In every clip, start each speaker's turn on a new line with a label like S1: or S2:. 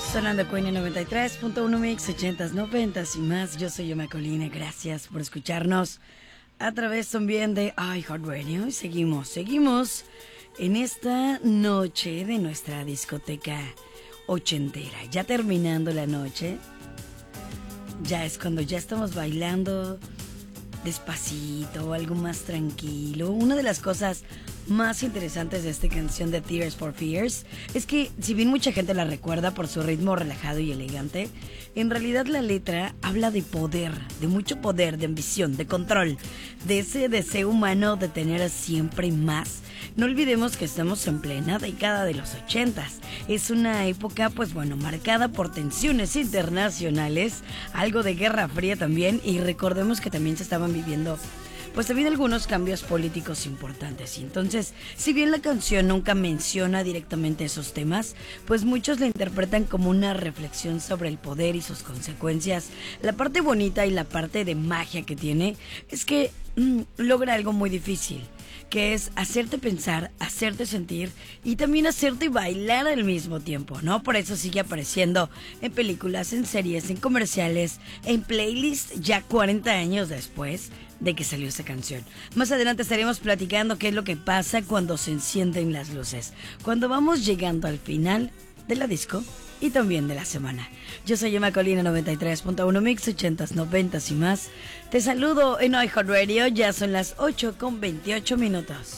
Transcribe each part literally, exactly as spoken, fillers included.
S1: Sonando Queen en noventa y tres punto uno Mix, ochentas, noventas y más. Yo soy Yoma Colina, gracias por escucharnos a través también de iHeartRadio. Y seguimos, seguimos en esta noche de nuestra discoteca ochentera. Ya terminando la noche, ya es cuando ya estamos bailando despacito, algo más tranquilo. Una de las cosas más interesantes de esta canción de Tears for Fears es que, si bien mucha gente la recuerda por su ritmo relajado y elegante, en realidad la letra habla de poder, de mucho poder, de ambición, de control, de ese deseo humano de tener siempre más. No olvidemos que estamos en plena década de los ochentas. Es una época, pues bueno, marcada por tensiones internacionales, algo de Guerra Fría también, y recordemos que también se estaban viviendo pues también algunos cambios políticos importantes. Y entonces, si bien la canción nunca menciona directamente esos temas, pues muchos la interpretan como una reflexión sobre el poder y sus consecuencias. La parte bonita y la parte de magia que tiene es que mmm, logra algo muy difícil, que es hacerte pensar, hacerte sentir y también hacerte bailar al mismo tiempo, ¿no? Por eso sigue apareciendo en películas, en series, en comerciales, en playlists ya cuarenta años después de que salió esa canción. Más adelante estaremos platicando qué es lo que pasa cuando se encienden las luces, cuando vamos llegando al final de la disco y también de la semana. Yo soy Emma Colina, noventa y tres punto uno Mix, ochentas, noventas y más. Te saludo en iHeartRadio, ya son las ocho con veintiocho minutos.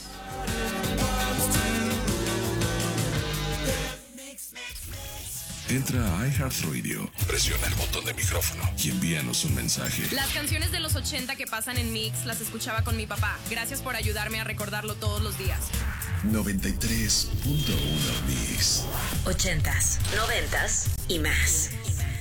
S2: Entra a iHeartRadio, presiona el botón de micrófono y envíanos un mensaje.
S3: Las canciones de los ochenta que pasan en Mix las escuchaba con mi papá. Gracias por ayudarme a recordarlo todos los días.
S2: noventa y tres punto uno Mix.
S4: Ochentas, noventas y más.